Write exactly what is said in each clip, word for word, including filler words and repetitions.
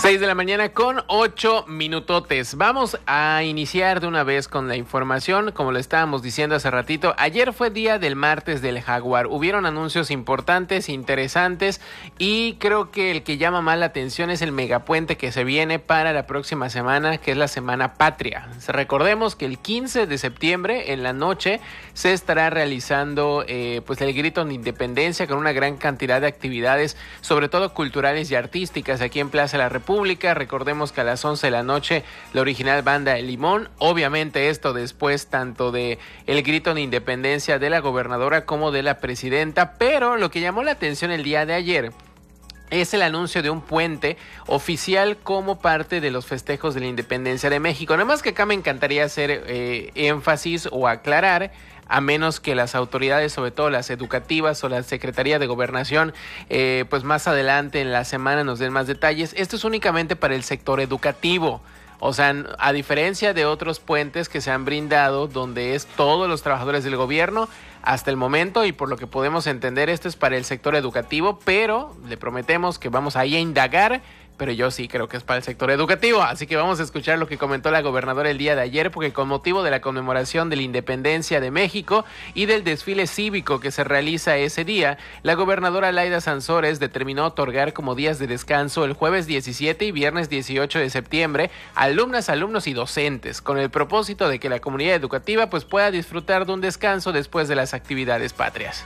Seis de la mañana con ocho minutotes. Vamos a iniciar de una vez con la información. Como lo estábamos diciendo hace ratito, ayer fue día del martes del Jaguar. Hubieron anuncios importantes, interesantes, y creo que el que llama más la atención es el megapuente que se viene para la próxima semana, que es la Semana Patria. Recordemos que el quince de septiembre en la noche se estará realizando eh, pues el grito de independencia, con una gran cantidad de actividades, sobre todo culturales y artísticas, aquí en Plaza de la República. Recordemos que a las once de la noche la original banda El Limón. Obviamente esto después tanto de el grito de independencia de la gobernadora como de la presidenta, pero lo que llamó la atención el día de ayer es el anuncio de un puente oficial como parte de los festejos de la independencia de México. Nada más que acá me encantaría hacer eh, énfasis o aclarar, a menos que las autoridades, sobre todo las educativas o la Secretaría de Gobernación, eh, pues más adelante en la semana nos den más detalles. Esto es únicamente para el sector educativo. O sea, a diferencia de otros puentes que se han brindado, donde es todos los trabajadores del gobierno, hasta el momento, y por lo que podemos entender, esto es para el sector educativo, pero le prometemos que vamos ahí a indagar. Pero yo sí creo que es para el sector educativo, así que vamos a escuchar lo que comentó la gobernadora el día de ayer, porque con motivo de la conmemoración de la independencia de México y del desfile cívico que se realiza ese día, la gobernadora Laida Sansores determinó otorgar como días de descanso el jueves diecisiete y viernes dieciocho de septiembre a alumnas, alumnos y docentes, con el propósito de que la comunidad educativa pues pueda disfrutar de un descanso después de las actividades patrias.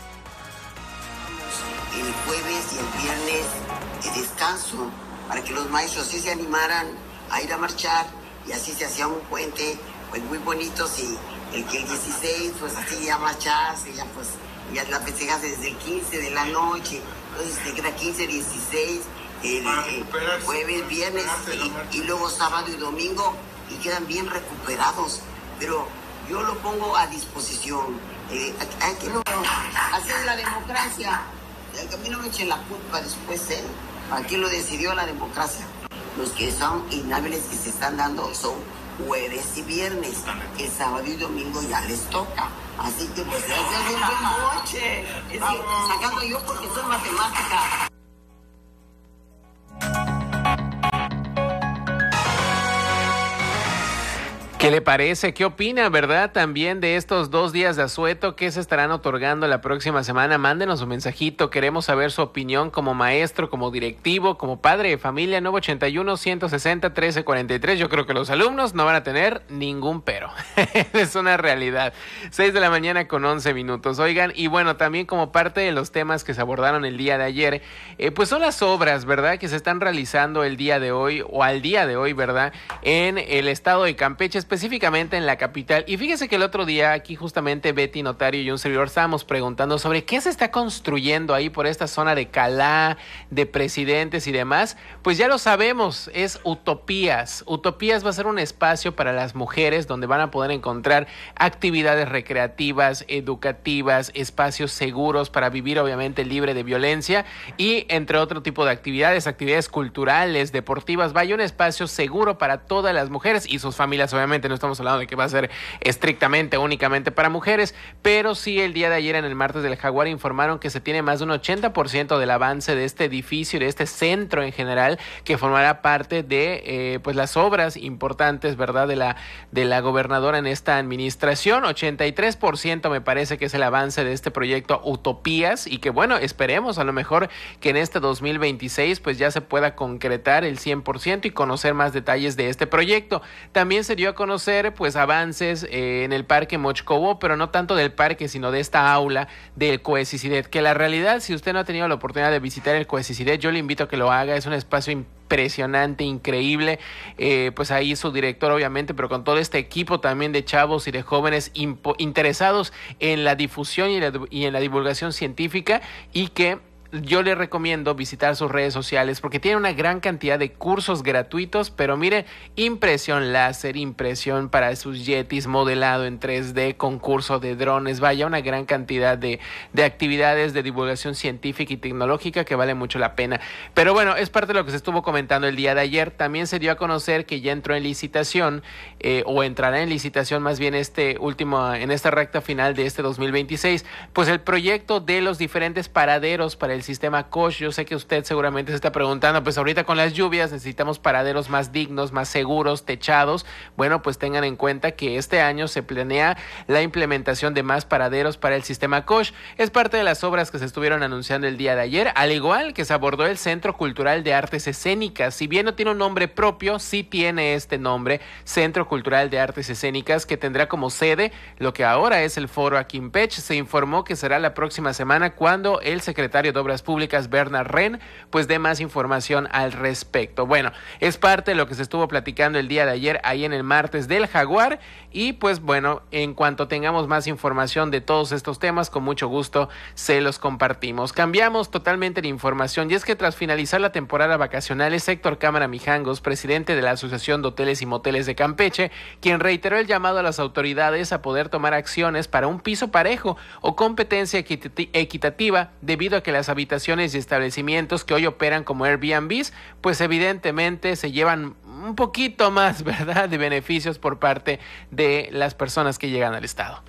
El jueves y el viernes de descanso, para que los maestros sí se animaran a ir a marchar, y así se hacía un puente pues muy bonito. Sí, el que el dieciséis pues así ya marcharse, ya pues ya la festejas desde el quince de la noche, entonces te queda quince, dieciséis, el, el jueves, viernes y, y luego sábado y domingo, y quedan bien recuperados. Pero yo lo pongo a disposición. Eh, aquí no, así es la democracia. A mí no me echen la culpa después, ¿eh? Aquí lo decidió la democracia. Los que son inhábiles que se están dando son jueves y viernes. El sábado y domingo ya les toca. Así que pues se hace un buen noche. Es que, sacando yo porque soy matemática. ¿Qué le parece? ¿Qué opina, verdad? También de estos dos días de asueto que se estarán otorgando la próxima semana. Mándenos un mensajito. Queremos saber su opinión como maestro, como directivo, como padre de familia. nueve ochenta y uno, ciento sesenta, trece cuarenta y tres. Yo creo que los alumnos no van a tener ningún pero. Es una realidad. seis de la mañana con once minutos. Oigan, y bueno, también como parte de los temas que se abordaron el día de ayer, eh, pues son las obras, ¿verdad? Que se están realizando el día de hoy, o al día de hoy, ¿verdad? En el estado de Campeche, específicamente en la capital. Y fíjese que el otro día aquí justamente Betty Notario y un servidor estábamos preguntando sobre qué se está construyendo ahí por esta zona de Calá, de Presidentes y demás. Pues ya lo sabemos, es Utopías. Utopías va a ser un espacio para las mujeres donde van a poder encontrar actividades recreativas, educativas, espacios seguros para vivir obviamente libre de violencia y entre otro tipo de actividades, actividades culturales, deportivas. Vaya, un espacio seguro para todas las mujeres y sus familias, obviamente. No estamos hablando de que va a ser estrictamente, únicamente para mujeres, pero sí el día de ayer en el martes del Jaguar informaron que se tiene más de un ochenta por ciento del avance de este edificio, de este centro en general, que formará parte de eh, pues las obras importantes, ¿verdad?, de la, de la gobernadora en esta administración. ochenta y tres por ciento me parece que es el avance de este proyecto Utopías, y que bueno, esperemos a lo mejor que en este dos mil veintiséis pues ya se pueda concretar el cien por ciento y conocer más detalles de este proyecto. También se dio a conocer pues avances eh, en el Parque Mochcovo, pero no tanto del parque, sino de esta aula del COECICIDET, que la realidad, si usted no ha tenido la oportunidad de visitar el COECICIDET, yo le invito a que lo haga. Es un espacio impresionante, increíble, eh, pues ahí su director obviamente, pero con todo este equipo también de chavos y de jóvenes impo- interesados en la difusión y, la, y en la divulgación científica, y que yo les recomiendo visitar sus redes sociales porque tiene una gran cantidad de cursos gratuitos, pero mire, impresión láser, impresión para sus yetis, modelado en tres D, concurso de drones, vaya, una gran cantidad de, de actividades de divulgación científica y tecnológica que vale mucho la pena. Pero bueno, es parte de lo que se estuvo comentando el día de ayer. También se dio a conocer que ya entró en licitación, eh, o entrará en licitación más bien este último, en esta recta final de este dos mil veintiséis, pues el proyecto de los diferentes paraderos para el el sistema Kosh. Yo sé que usted seguramente se está preguntando, pues ahorita con las lluvias necesitamos paraderos más dignos, más seguros, techados. Bueno, pues tengan en cuenta que este año se planea la implementación de más paraderos para el sistema Kosh. Es parte de las obras que se estuvieron anunciando el día de ayer, al igual que se abordó el Centro Cultural de Artes Escénicas. Si bien no tiene un nombre propio, sí tiene este nombre, Centro Cultural de Artes Escénicas, que tendrá como sede lo que ahora es el Foro Aquimpech. Se informó que será la próxima semana cuando el secretario de Obras Públicas, Bernard Ren, pues dé más información al respecto. Bueno, es parte de lo que se estuvo platicando el día de ayer ahí en el martes del Jaguar, y pues bueno, en cuanto tengamos más información de todos estos temas, con mucho gusto se los compartimos. Cambiamos totalmente de información, y es que tras finalizar la temporada vacacional, es Héctor Cámara Mijangos, presidente de la Asociación de Hoteles y Moteles de Campeche, quien reiteró el llamado a las autoridades a poder tomar acciones para un piso parejo o competencia equitativa, debido a que las habitaciones y establecimientos que hoy operan como Airbnbs, pues evidentemente se llevan un poquito más, ¿verdad?, de beneficios por parte de las personas que llegan al estado.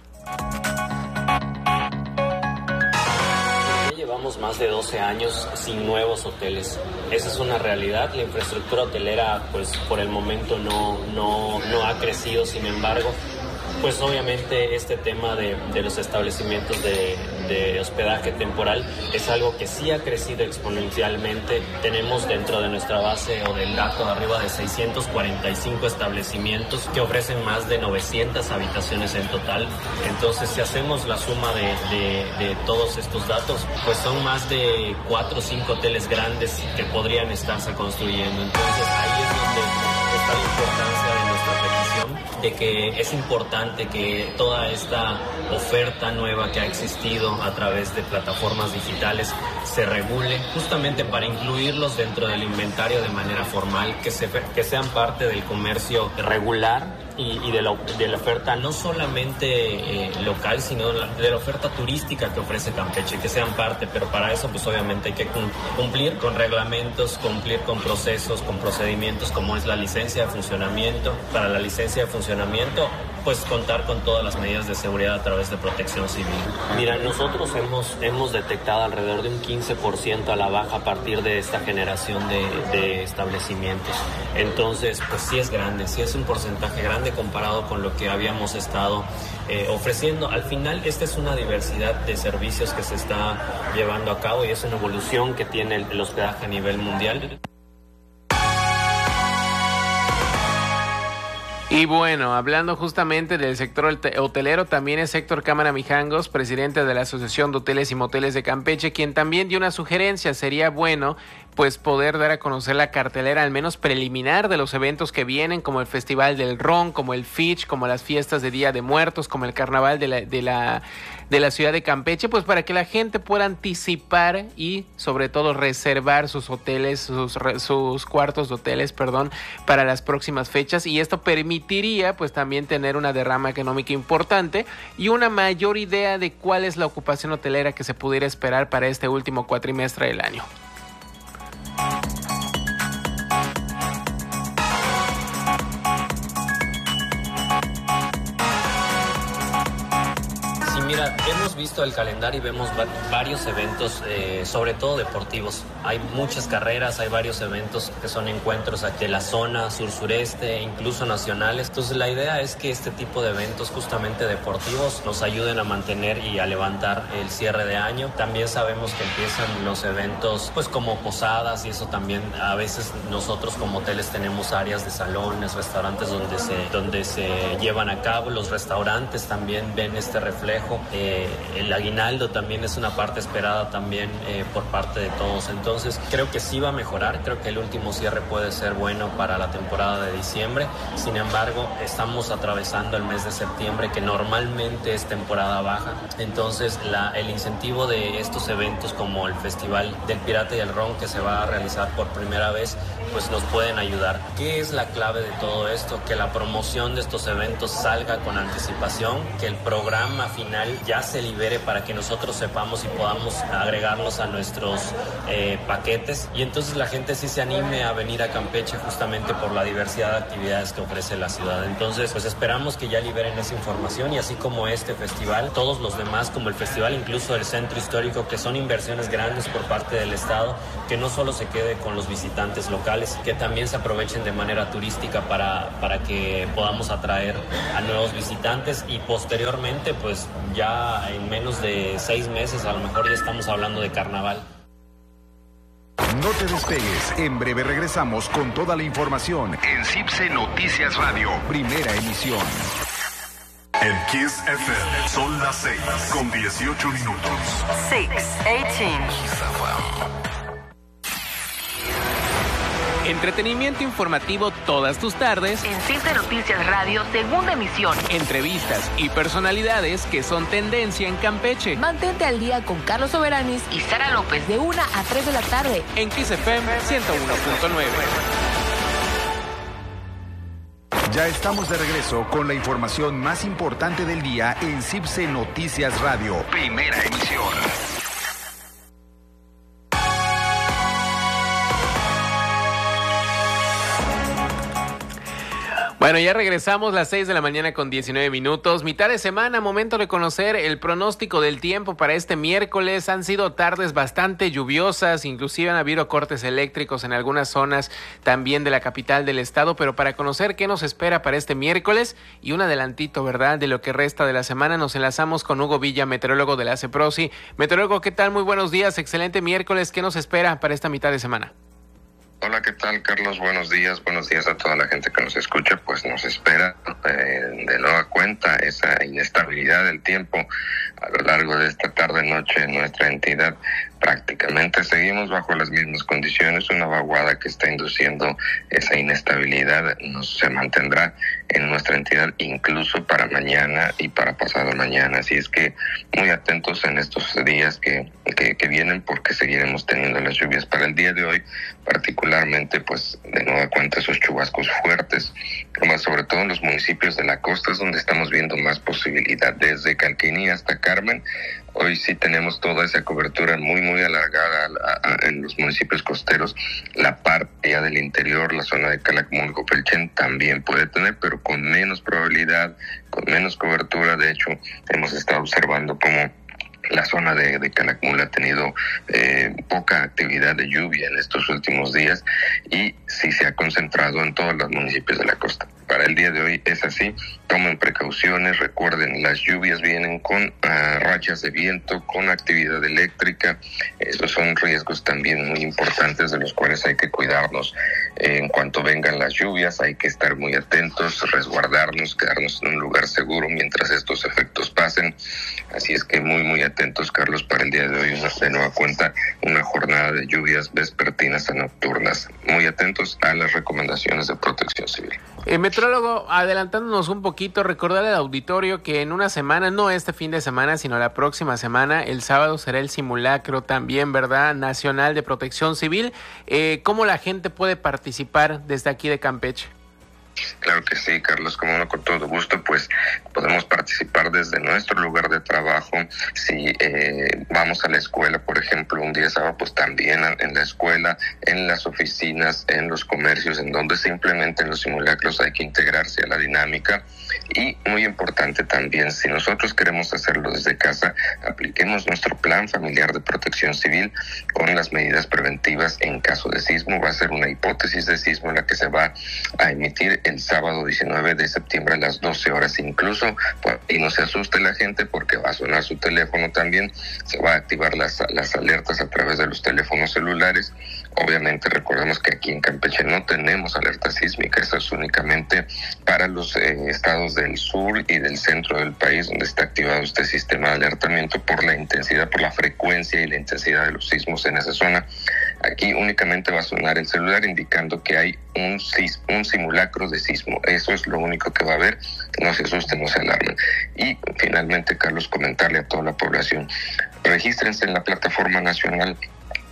Llevamos más de doce años sin nuevos hoteles. Esa es una realidad. La infraestructura hotelera, pues por el momento no, no, no ha crecido. Sin embargo, pues obviamente este tema de, de los establecimientos de, de hospedaje temporal es algo que sí ha crecido exponencialmente. Tenemos dentro de nuestra base o del dato arriba de seiscientos cuarenta y cinco establecimientos que ofrecen más de novecientas habitaciones en total. Entonces, si hacemos la suma de, de, de todos estos datos, pues son más de cuatro o cinco hoteles grandes que podrían estarse construyendo. Entonces, ahí es donde está la importancia de nuestra petición, de que es importante que toda esta oferta nueva que ha existido a través de plataformas digitales se regule, justamente para incluirlos dentro del inventario de manera formal, que, se, que sean parte del comercio regular y, y de, la, de la oferta no solamente eh, local, sino de la oferta turística que ofrece Campeche, que sean parte, pero para eso pues obviamente hay que cumplir con reglamentos, cumplir con procesos, con procedimientos, como es la licencia de funcionamiento. Para la licencia de funcionamiento, pues contar con todas las medidas de seguridad a través de protección civil. Mira, nosotros hemos, hemos detectado alrededor de un quince por ciento a la baja a partir de esta generación de, de establecimientos. Entonces, pues sí es grande, sí es un porcentaje grande comparado con lo que habíamos estado eh, ofreciendo. Al final, esta es una diversidad de servicios que se está llevando a cabo y es una evolución que tiene el, el hospedaje a nivel mundial. Y bueno, hablando justamente del sector hotelero, también es Héctor Cámara Mijangos, presidente de la Asociación de Hoteles y Moteles de Campeche, quien también dio una sugerencia. Sería bueno pues poder dar a conocer la cartelera al menos preliminar de los eventos que vienen, como el Festival del Ron, como el Fitch, como las fiestas de Día de Muertos, como el Carnaval de la, de la, de la ciudad de Campeche, pues para que la gente pueda anticipar y sobre todo reservar sus hoteles, sus, sus cuartos de hoteles, perdón, para las próximas fechas, y esto permitiría pues también tener una derrama económica importante y una mayor idea de cuál es la ocupación hotelera que se pudiera esperar para este último cuatrimestre del año. Mira, hemos visto el calendario y vemos va- varios eventos, eh, sobre todo deportivos. Hay muchas carreras, hay varios eventos que son encuentros aquí en la zona sur-sureste, incluso nacionales. Entonces la idea es que este tipo de eventos justamente deportivos nos ayuden a mantener y a levantar el cierre de año. También sabemos que empiezan los eventos pues como posadas, y eso también a veces nosotros como hoteles tenemos áreas de salones, restaurantes donde se, donde se llevan a cabo. Los restaurantes también ven este reflejo. Eh, el aguinaldo también es una parte esperada también eh, por parte de todos. Entonces creo que sí va a mejorar, creo que el último cierre puede ser bueno para la temporada de diciembre. Sin embargo, estamos atravesando el mes de septiembre, que normalmente es temporada baja. Entonces la, el incentivo de estos eventos como el Festival del Pirata y el Ron, que se va a realizar por primera vez, pues nos pueden ayudar. ¿Qué es la clave de todo esto? Que la promoción de estos eventos salga con anticipación, que el programa final ya se libere para que nosotros sepamos y podamos agregarlos a nuestros eh, paquetes, y entonces la gente sí se anime a venir a Campeche justamente por la diversidad de actividades que ofrece la ciudad. Entonces, pues esperamos que ya liberen esa información, y así como este festival, todos los demás, como el festival incluso del Centro Histórico, que son inversiones grandes por parte del Estado, que no solo se quede con los visitantes locales, que también se aprovechen de manera turística para, para que podamos atraer a nuevos visitantes, y posteriormente, pues ya en menos de seis meses a lo mejor ya estamos hablando de carnaval. No te despegues, en breve regresamos con toda la información en CIPSE Noticias Radio, primera emisión. En Kiss F M son las seis con dieciocho minutos. seis, dieciocho. Entretenimiento informativo todas tus tardes. En CIPSE Noticias Radio, segunda emisión. Entrevistas y personalidades que son tendencia en Campeche. Mantente al día con Carlos Soberanis y Sara López de una a tres de la tarde. En Kiss F M ciento uno punto nueve. Ya estamos de regreso con la información más importante del día en CIPSE Noticias Radio, primera emisión. Bueno, ya regresamos, las seis de la mañana con diecinueve minutos. Mitad de semana, momento de conocer el pronóstico del tiempo para este miércoles. Han sido tardes bastante lluviosas, inclusive han habido cortes eléctricos en algunas zonas también de la capital del estado. Pero para conocer qué nos espera para este miércoles y un adelantito, ¿verdad?, de lo que resta de la semana, nos enlazamos con Hugo Villa, meteorólogo de la CEPROSI. Meteorólogo, ¿qué tal? Muy buenos días, excelente miércoles. ¿Qué nos espera para esta mitad de semana? Hola, ¿qué tal, Carlos? Buenos días, buenos días a toda la gente que nos escucha. Pues nos espera eh, de nueva cuenta esa inestabilidad del tiempo a lo largo de esta tarde-noche en nuestra entidad. Prácticamente seguimos bajo las mismas condiciones, una vaguada que está induciendo esa inestabilidad nos se mantendrá en nuestra entidad incluso para mañana y para pasado mañana. Así es que muy atentos en estos días que, que, que vienen, porque seguiremos teniendo las lluvias. Para el día de hoy, particularmente, pues de nueva cuenta esos chubascos fuertes, más sobre todo en los municipios de la costa, es donde estamos viendo más posibilidad, desde Calquiní hasta Carmen. Hoy sí tenemos toda esa cobertura muy, muy alargada a, a, en los municipios costeros. La parte ya del interior, la zona de Calakmul, Pelchen, también puede tener, pero con menos probabilidad, con menos cobertura. De hecho, hemos estado observando cómo la zona de, de Calakmul ha tenido eh, poca actividad de lluvia en estos últimos días, y sí se ha concentrado en todos los municipios de la costa. Para el día de hoy es así, tomen precauciones, recuerden, las lluvias vienen con uh, rachas de viento, con actividad eléctrica. Esos son riesgos también muy importantes de los cuales hay que cuidarnos. Eh, en cuanto vengan las lluvias hay que estar muy atentos, resguardarnos, quedarnos en un lugar seguro mientras estos efectos pasen. Así es que muy, muy atentos, Carlos, para el día de hoy, una, de nueva cuenta, una jornada de lluvias vespertinas a nocturnas. Muy atentos a las recomendaciones de Protección Civil. Eh, metrólogo, adelantándonos un poquito, recordar al auditorio que en una semana, no este fin de semana, sino la próxima semana, el sábado será el simulacro también, ¿verdad?, nacional de Protección Civil. Eh, ¿Cómo la gente puede participar desde aquí de Campeche? Claro que sí, Carlos, como no, con todo gusto, pues podemos participar desde nuestro lugar de trabajo. Si eh, vamos a la escuela, por ejemplo, un día sábado, pues también en la escuela, en las oficinas, en los comercios, en donde se implementen los simulacros, hay que integrarse a la dinámica. Y muy importante también, si nosotros queremos hacerlo desde casa, apliquemos nuestro plan familiar de protección civil con las medidas preventivas en caso de sismo. Va a ser una hipótesis de sismo la que se va a emitir el sábado diecinueve de septiembre a las doce horas incluso, y no se asuste la gente porque va a sonar su teléfono también, se va a activar las, las alertas a través de los teléfonos celulares. Obviamente recordemos que aquí en Campeche no tenemos alerta sísmica, eso es únicamente para los eh, estados del sur y del centro del país, donde está activado este sistema de alertamiento por la intensidad, por la frecuencia y la intensidad de los sismos en esa zona. Aquí únicamente va a sonar el celular indicando que hay un, sis, un simulacro de sismo. Eso es lo único que va a haber. No se asusten, no se alarmen. Y finalmente, Carlos, comentarle a toda la población, regístrense en la plataforma nacional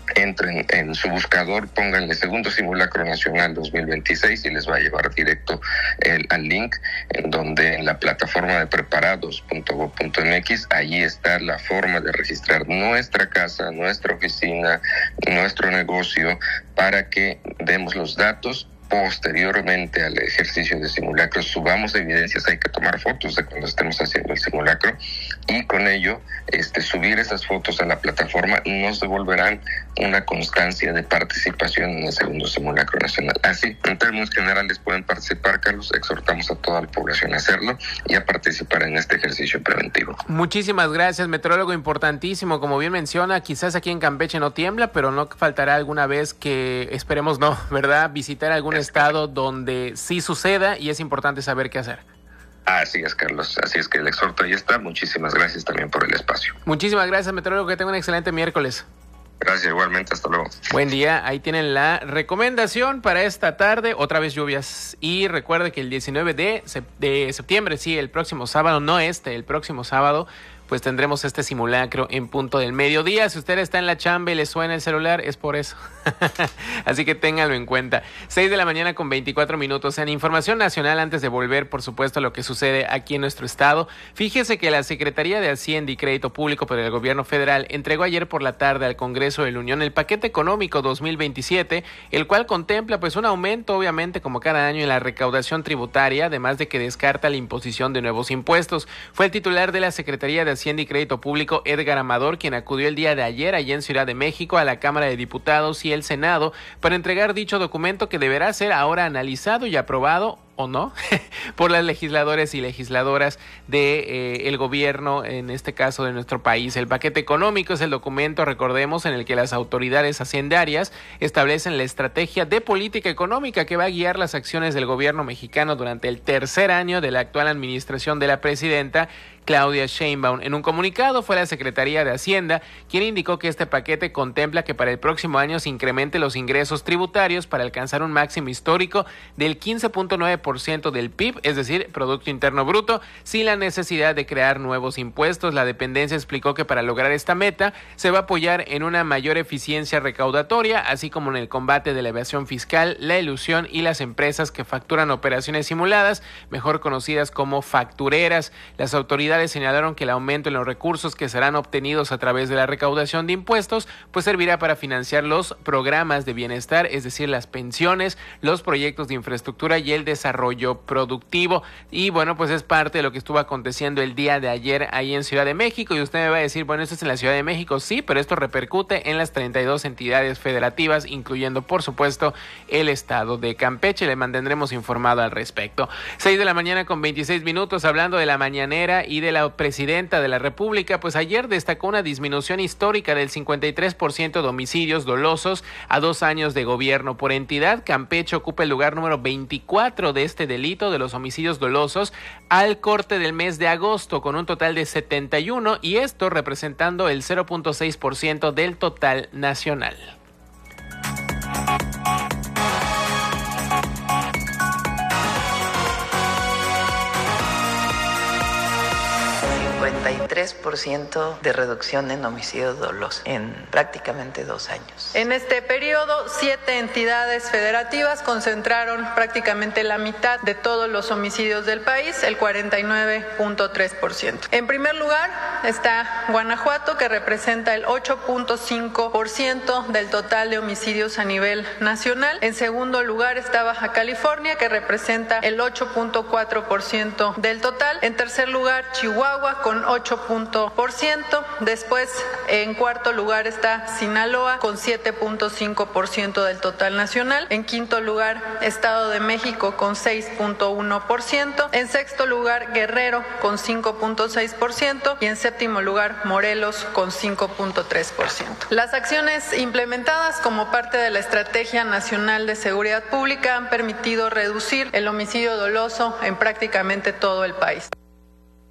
entren en su buscador, pónganle Segundo Simulacro Nacional dos mil veintiséis y les va a llevar directo el, al link en donde en la plataforma de preparados punto gob punto mx, allí está la forma de registrar nuestra casa, nuestra oficina, nuestro negocio, para que demos los datos. Posteriormente al ejercicio de simulacro subamos evidencias, hay que tomar fotos de cuando estemos haciendo el simulacro y con ello este, subir esas fotos a la plataforma nos devolverán una constancia de participación en el segundo simulacro nacional. Así, en términos generales pueden participar, Carlos, exhortamos a toda la población a hacerlo y a participar en este ejercicio preventivo. Muchísimas gracias, meteorólogo, importantísimo, como bien menciona, quizás aquí en Campeche no tiembla, pero no faltará alguna vez que, esperemos no, ¿verdad?, visitar algún estado donde sí suceda y es importante saber qué hacer. Así es, Carlos, así es que el exhorto ahí está. Muchísimas gracias también por el espacio. Muchísimas gracias, meteorólogo, que tenga un excelente miércoles. Gracias, igualmente, hasta luego. Buen día, ahí tienen la recomendación para esta tarde, otra vez lluvias. Y recuerde que el diecinueve de septiembre, sí, el próximo sábado, no este, el próximo sábado, pues tendremos este simulacro en punto del mediodía. Si usted está en la chamba y le suena el celular, es por eso. Así que ténganlo en cuenta. seis de la mañana con veinticuatro minutos. En información nacional, antes de volver, por supuesto, a lo que sucede aquí en nuestro estado, fíjese que la Secretaría de Hacienda y Crédito Público por el Gobierno Federal entregó ayer por la tarde al Congreso de la Unión el paquete económico dos mil veintisiete, el cual contempla pues un aumento, obviamente, como cada año, en la recaudación tributaria, además de que descarta la imposición de nuevos impuestos. Fue el titular de la Secretaría de Hacienda y Crédito Público, Edgar Amador, quien acudió el día de ayer allá en Ciudad de México a la Cámara de Diputados y el Senado para entregar dicho documento que deberá ser ahora analizado y aprobado o no, por las legisladores y legisladoras de eh, el gobierno, en este caso de nuestro país. El paquete económico es el documento, recordemos, en el que las autoridades hacendarias establecen la estrategia de política económica que va a guiar las acciones del gobierno mexicano durante el tercer año de la actual administración de la presidenta Claudia Sheinbaum. En un comunicado fue la Secretaría de Hacienda quien indicó que este paquete contempla que para el próximo año se incremente los ingresos tributarios para alcanzar un máximo histórico del quince punto nueve por ciento del P I B, es decir, Producto Interno Bruto, sin la necesidad de crear nuevos impuestos. La dependencia explicó que para lograr esta meta se va a apoyar en una mayor eficiencia recaudatoria, así como en el combate de la evasión fiscal, la elusión y las empresas que facturan operaciones simuladas, mejor conocidas como factureras. Las autoridades señalaron que el aumento en los recursos que serán obtenidos a través de la recaudación de impuestos pues servirá para financiar los programas de bienestar, es decir, las pensiones, los proyectos de infraestructura y el desarrollo productivo. Y bueno, pues es parte de lo que estuvo aconteciendo el día de ayer ahí en Ciudad de México. Y usted me va a decir, bueno, esto es en la Ciudad de México, sí, pero esto repercute en las treinta y dos entidades federativas, incluyendo por supuesto el estado de Campeche. Le mantendremos informado al respecto. seis de la mañana con veintiséis minutos, hablando de la mañanera y de la presidenta de la República, pues ayer destacó una disminución histórica del cincuenta y tres por ciento de homicidios dolosos a dos años de gobierno. Por entidad, Campeche ocupa el lugar número veinticuatro de este delito de los homicidios dolosos al corte del mes de agosto, con un total de setenta y uno, y esto representando el cero punto seis por ciento del total nacional. cincuenta y tres por ciento de reducción en homicidios dolosos en prácticamente dos años. En este periodo, siete entidades federativas concentraron prácticamente la mitad de todos los homicidios del país, el cuarenta y nueve punto tres por ciento. En primer lugar está Guanajuato, que representa el ocho punto cinco por ciento del total de homicidios a nivel nacional. En segundo lugar está Baja California, que representa el ocho punto cuatro por ciento del total. En tercer lugar, Chihuahua, con ocho por ciento. Después, en cuarto lugar está Sinaloa, con siete punto cinco por ciento del total nacional. En quinto lugar, Estado de México, con seis punto uno por ciento. En sexto lugar, Guerrero, con cinco punto seis por ciento. Y en séptimo lugar, Morelos, con cinco punto tres por ciento. Las acciones implementadas como parte de la Estrategia Nacional de Seguridad Pública han permitido reducir el homicidio doloso en prácticamente todo el país.